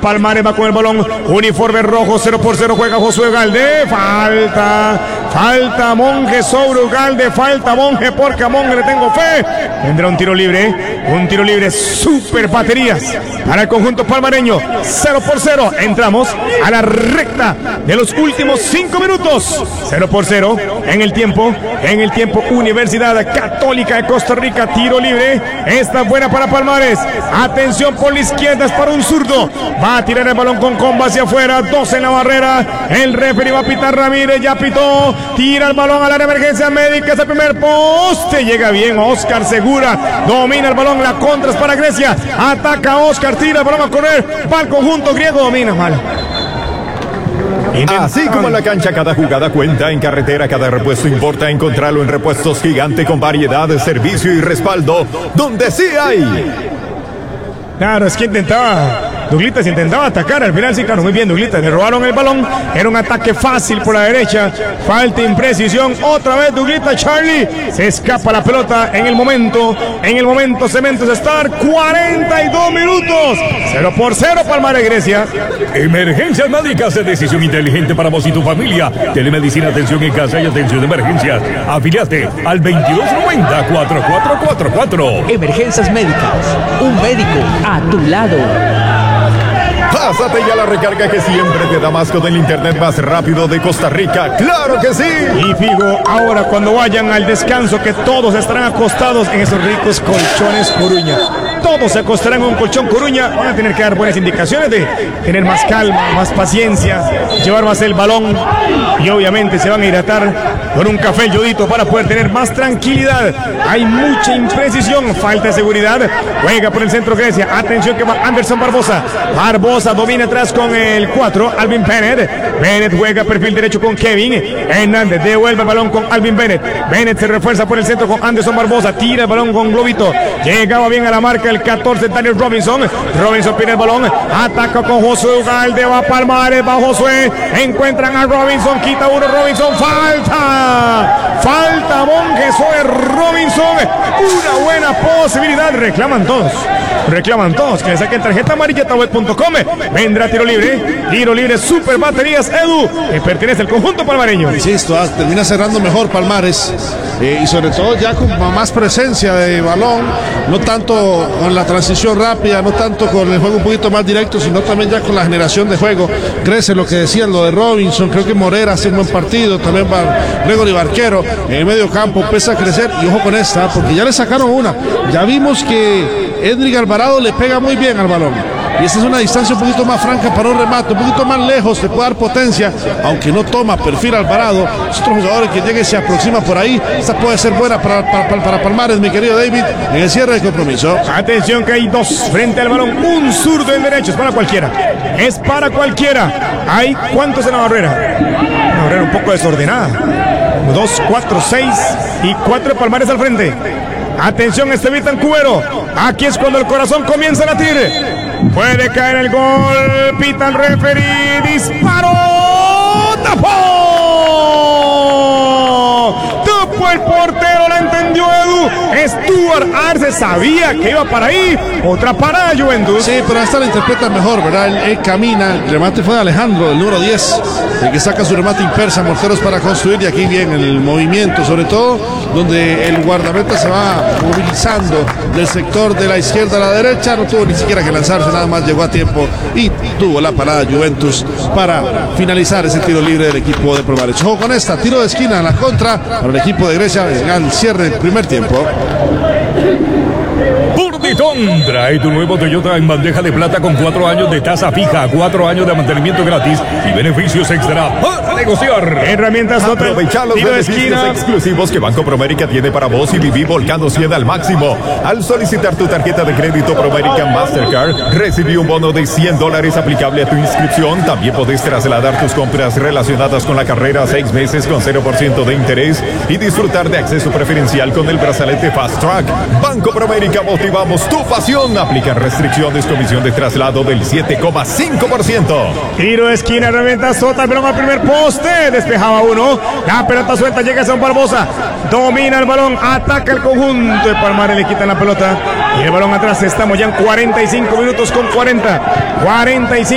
Palmares va con el balón. Uniforme rojo, 0-0 juega Josué Ugalde. Falta Monje sobre Ugalde. Falta Monje porque a Monje le tengo fe. Tendrá un tiro libre, super baterías para el conjunto palmareño. 0-0. Entramos a la recta de los últimos 5 minutos. 0-0 en el tiempo. Universidad Católica de Costa Rica, tiro libre. Esta buena para Palmares. Atención por la izquierda, es para un zurdo. Va a tirar el balón con comba hacia afuera. 2 en la barrera. El referee va a pitar Ramírez, ya pitó. Tira el balón al área de emergencia médica. Es el primer poste. Llega bien Oscar Segura. Domina el balón. La contra es para Grecia. Ataca Oscar. Tira el balón a correr. Va al conjunto griego. Domina mal. Así como en la cancha, cada jugada cuenta. En carretera, cada repuesto importa. Encontrarlo en Repuestos Gigante, con variedad, servicio y respaldo, donde sí hay. Claro, es que Douglitas intentaba atacar, al final sí, claro, muy bien Douglitas, le robaron el balón, era un ataque fácil por la derecha, falta imprecisión, otra vez Douglitas, Charlie, se escapa la pelota en el momento Cementos Star, 42 minutos, 0-0 Palmares Grecia. Emergencias médicas de decisión inteligente para vos y tu familia. Telemedicina, atención en casa y atención de emergencias. Afiliate al 2290-4444. Emergencias médicas, un médico a tu lado. Pásate ya la recarga que siempre te da más con el internet más rápido de Costa Rica. ¡Claro que sí! Y Figo, ahora cuando vayan al descanso, que todos estarán acostados en esos ricos colchones Coruña. Todos se acostarán en un colchón Coruña. Van a tener que dar buenas indicaciones de tener más calma, más paciencia, llevar más el balón y obviamente se van a hidratar con un café Yodito para poder tener más tranquilidad. Hay mucha imprecisión, falta de seguridad. Juega por el centro Grecia. Atención que va Anderson Barbosa. Barbosa domina atrás con el 4, Alvin Bennett. Bennett juega perfil derecho con Kevin Hernández. Devuelve el balón con Alvin Bennett. Bennett se refuerza por el centro con Anderson Barbosa. Tira el balón con Globito. Llegaba bien a la marca el 14, Daniel Robinson. Robinson pide el balón. Ataca con Josué Ugalde. Va Palmares, va Josué. Encuentran a Robinson. Quita uno Robinson. Falta Monje sobre Robinson. Una buena posibilidad. Reclaman todos que le saquen tarjeta amarilla. Tablet.com. Vendrá tiro libre, super baterías Edu, que pertenece al conjunto palmareño. Insisto, termina cerrando mejor Palmares, y sobre todo ya con más presencia de balón, no tanto con la transición rápida, no tanto con el juego un poquito más directo, sino también ya con la generación de juego. Crece lo que decían, lo de Robinson. Creo que Morera hace un buen partido, también va Gregory Barquero en el medio campo, empieza a crecer. Y ojo con esta, porque ya le sacaron una. Ya vimos que Edric Alvarado le pega muy bien al balón. Y esta es una distancia un poquito más franca para un remate, un poquito más lejos, te puede dar potencia, aunque no toma perfil Alvarado. Es otro jugador que llegue y se aproxima por ahí. Esta puede ser buena para Palmares, mi querido David, en el cierre de compromiso. Atención que hay dos frente al balón, un zurdo en derecho, es para cualquiera. Hay ¿cuántos en la barrera? Una barrera un poco desordenada. 2, 4, 6 y 4 de Palmares al frente. Atención, Estevitan Cubero. Aquí es cuando el corazón comienza a latir. Puede caer el gol. Pita el referee. Disparo. Tapó el portero. La entendió Edu. Stuart Arce sabía que iba para ahí. Otra parada Juventus. Sí, pero esta la interpreta mejor, ¿verdad? Él camina. El remate fue de Alejandro, el número 10. El que saca su remate impersa. Morteros para construir. Y aquí bien el movimiento. Sobre todo donde el guardameta se va movilizando del sector de la izquierda a la derecha. No tuvo ni siquiera que lanzarse. Nada más llegó a tiempo. Y tuvo la parada Juventus para finalizar ese tiro libre del equipo de Palmares. Ojo con esta. Tiro de esquina en la contra para el equipo de Grecia. Al cierre del primer tiempo. Burditón trae tu nuevo Toyota en bandeja de plata con 4 años de tasa fija, 4 años de mantenimiento gratis y beneficios extra para negociar. Herramientas Aprovechar los beneficios exclusivos que Banco Promérica tiene para vos y viví volcando 100 al máximo. Al solicitar tu tarjeta de crédito Promérica Mastercard, recibí un bono de $100 aplicable a tu inscripción. También podés trasladar tus compras relacionadas con la carrera a 6 meses con 0% de interés y disfrutar de acceso preferencial con el brazalete Fast Track. Banco Promérica, motivamos tu pasión. Aplican restricciones, comisión de traslado del 7,5%. Tiro de esquina, herramienta Sota, pero al primer poste, despejaba uno. La pelota suelta, llega a San Barbosa. Domina el balón, ataca el conjunto de Palmares, le quitan la pelota. Y el balón atrás, estamos ya en 45 minutos con 40. 45.